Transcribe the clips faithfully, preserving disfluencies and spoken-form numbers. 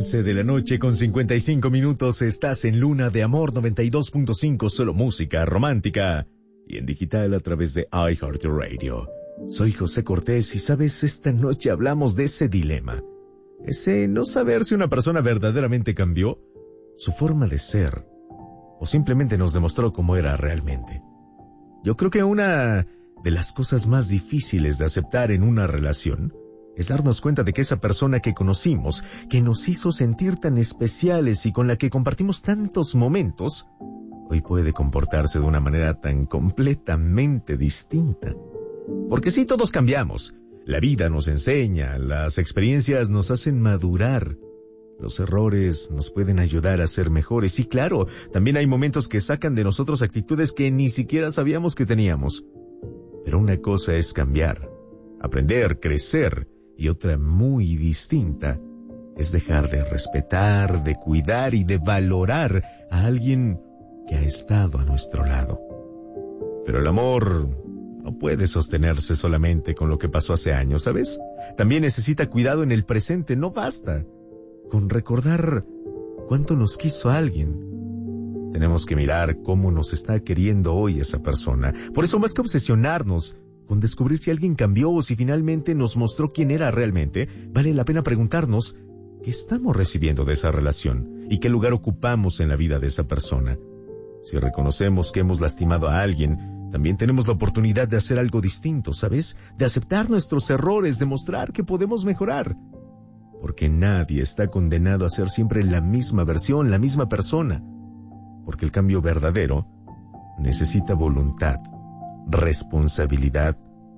once de la noche con cincuenta y cinco minutos. Estás en Luna de Amor noventa y dos punto cinco, solo música romántica. Y en digital a través de iHeartRadio. Soy José Cortés y sabes, esta noche hablamos de ese dilema. Ese no saber si una persona verdaderamente cambió su forma de ser o simplemente nos demostró cómo era realmente. Yo creo que una de las cosas más difíciles de aceptar en una relación es darnos cuenta de que esa persona que conocimos, que nos hizo sentir tan especiales y con la que compartimos tantos momentos, hoy puede comportarse de una manera tan completamente distinta. Porque sí, todos cambiamos. La vida nos enseña, las experiencias nos hacen madurar. Los errores nos pueden ayudar a ser mejores. Y claro, también hay momentos que sacan de nosotros actitudes que ni siquiera sabíamos que teníamos. Pero una cosa es cambiar, aprender, crecer, y otra muy distinta es dejar de respetar, de cuidar y de valorar a alguien que ha estado a nuestro lado. Pero el amor no puede sostenerse solamente con lo que pasó hace años, ¿sabes? También necesita cuidado en el presente. No basta con recordar cuánto nos quiso alguien. Tenemos que mirar cómo nos está queriendo hoy esa persona. Por eso, más que obsesionarnos con descubrir si alguien cambió o si finalmente nos mostró quién era realmente, vale la pena preguntarnos qué estamos recibiendo de esa relación y qué lugar ocupamos en la vida de esa persona. Si reconocemos que hemos lastimado a alguien, también tenemos la oportunidad de hacer algo distinto, ¿sabes? De aceptar nuestros errores, de mostrar que podemos mejorar. Porque nadie está condenado a ser siempre la misma versión, la misma persona. Porque el cambio verdadero necesita voluntad, responsabilidad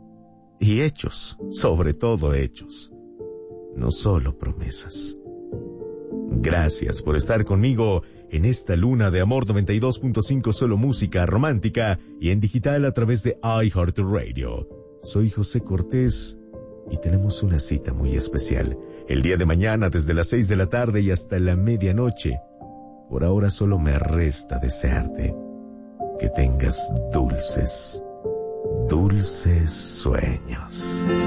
y hechos, sobre todo hechos, no solo promesas. Gracias por estar conmigo en esta Luna de Amor noventa y dos punto cinco, solo música romántica y en digital a través de iHeartRadio. Soy José Cortés y tenemos una cita muy especial. El día de mañana desde las seis de la tarde y hasta la medianoche. Por ahora solo me resta desearte que tengas dulces, dulces sueños.